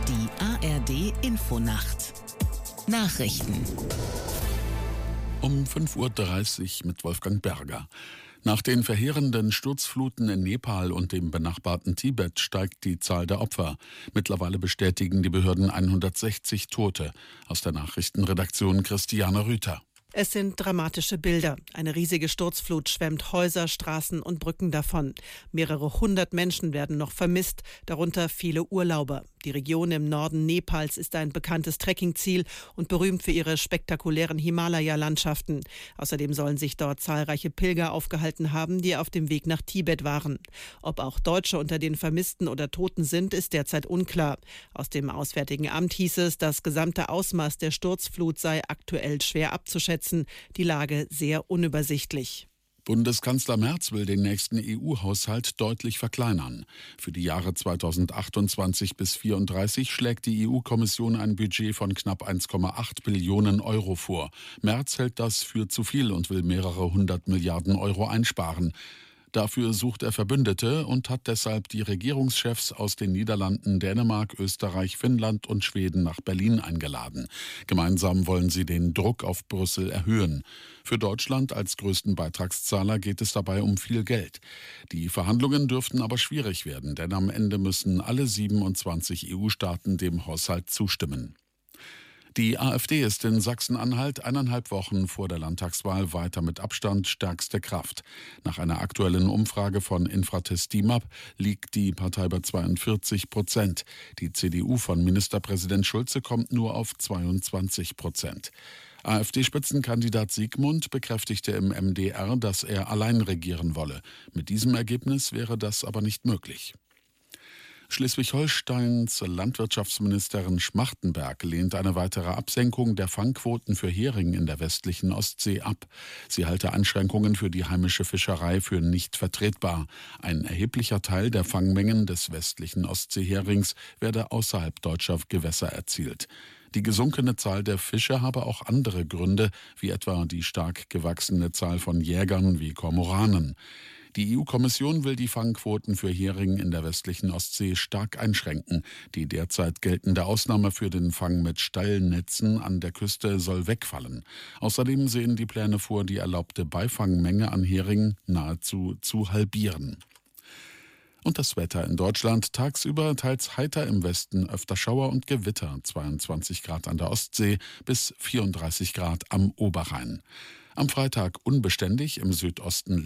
Die ARD-Infonacht. Nachrichten. Um 5:30 Uhr mit Wolfgang Berger. Nach den verheerenden Sturzfluten in Nepal und dem benachbarten Tibet steigt die Zahl der Opfer. Mittlerweile bestätigen die Behörden 160 Tote. Aus der Nachrichtenredaktion Christiane Rüther. Es sind dramatische Bilder. Eine riesige Sturzflut schwemmt Häuser, Straßen und Brücken davon. Mehrere hundert Menschen werden noch vermisst, darunter viele Urlauber. Die Region im Norden Nepals ist ein bekanntes Trekkingziel und berühmt für ihre spektakulären Himalaya-Landschaften. Außerdem sollen sich dort zahlreiche Pilger aufgehalten haben, die auf dem Weg nach Tibet waren. Ob auch Deutsche unter den Vermissten oder Toten sind, ist derzeit unklar. Aus dem Auswärtigen Amt hieß es, das gesamte Ausmaß der Sturzflut sei aktuell schwer abzuschätzen. Die Lage sehr unübersichtlich. Bundeskanzler Merz will den nächsten EU-Haushalt deutlich verkleinern. Für die Jahre 2028 bis 2034 schlägt die EU-Kommission ein Budget von knapp 1,8 Billionen Euro vor. Merz hält das für zu viel und will mehrere 100 Milliarden Euro einsparen. Dafür sucht er Verbündete und hat deshalb die Regierungschefs aus den Niederlanden, Dänemark, Österreich, Finnland und Schweden nach Berlin eingeladen. Gemeinsam wollen sie den Druck auf Brüssel erhöhen. Für Deutschland als größten Beitragszahler geht es dabei um viel Geld. Die Verhandlungen dürften aber schwierig werden, denn am Ende müssen alle 27 EU-Staaten dem Haushalt zustimmen. Die AfD ist in Sachsen-Anhalt 1,5 Wochen vor der Landtagswahl weiter mit Abstand stärkste Kraft. Nach einer aktuellen Umfrage von Infratest DIMAP liegt die Partei bei 42%. Die CDU von Ministerpräsident Schulze kommt nur auf 22%. AfD-Spitzenkandidat Siegmund bekräftigte im MDR, dass er allein regieren wolle. Mit diesem Ergebnis wäre das aber nicht möglich. Schleswig-Holsteins Landwirtschaftsministerin Schmachtenberg lehnt eine weitere Absenkung der Fangquoten für Hering in der westlichen Ostsee ab. Sie halte Einschränkungen für die heimische Fischerei für nicht vertretbar. Ein erheblicher Teil der Fangmengen des westlichen Ostseeherings werde außerhalb deutscher Gewässer erzielt. Die gesunkene Zahl der Fische habe auch andere Gründe, wie etwa die stark gewachsene Zahl von Jägern wie Kormoranen. Die EU-Kommission will die Fangquoten für Hering in der westlichen Ostsee stark einschränken. Die derzeit geltende Ausnahme für den Fang mit Steilnetzen an der Küste soll wegfallen. Außerdem sehen die Pläne vor, die erlaubte Beifangmenge an Hering nahezu zu halbieren. Und das Wetter in Deutschland: tagsüber teils heiter im Westen, öfter Schauer und Gewitter, 22 Grad an der Ostsee bis 34 Grad am Oberrhein. Am Freitag unbeständig, im Südosten